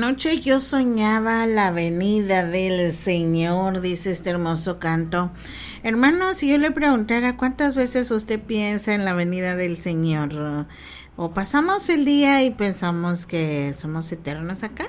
Anoche yo soñaba la venida del Señor, dice este hermoso canto. Hermano, si yo le preguntara cuántas veces usted piensa en la venida del Señor, o pasamos el día y pensamos que somos eternos acá.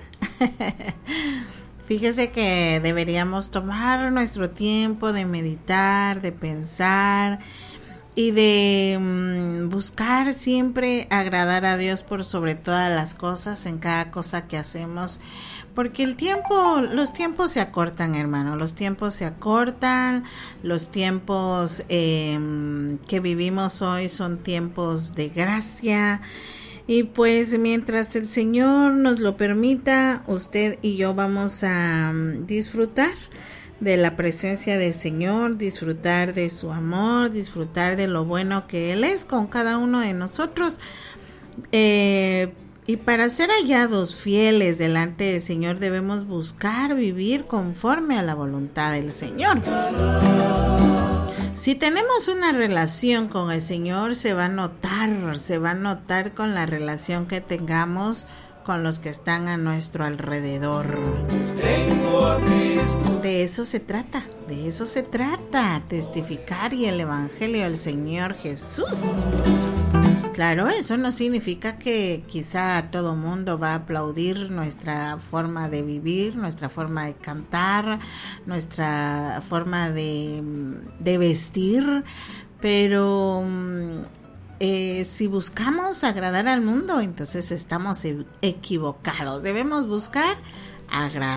Fíjese que deberíamos tomar nuestro tiempo de meditar, de pensar y de buscar siempre agradar a Dios por sobre todas las cosas, en cada cosa que hacemos, porque los tiempos se acortan, hermano, los tiempos se acortan, los tiempos que vivimos hoy son tiempos de gracia, y pues mientras el Señor nos lo permita, usted y yo vamos a disfrutar de la presencia del Señor, disfrutar de su amor, disfrutar de lo bueno que Él es con cada uno de nosotros, y para ser hallados fieles delante del Señor debemos buscar vivir conforme a la voluntad del Señor. Si tenemos una relación con el Señor, se va a notar con la relación que tengamos con los que están a nuestro alrededor. De eso se trata, testificar y el Evangelio del Señor Jesús. Claro, eso no significa que quizá todo mundo va a aplaudir nuestra forma de vivir, nuestra forma de cantar, nuestra forma de vestir, pero si buscamos agradar al mundo, entonces estamos equivocados. Debemos buscar agradar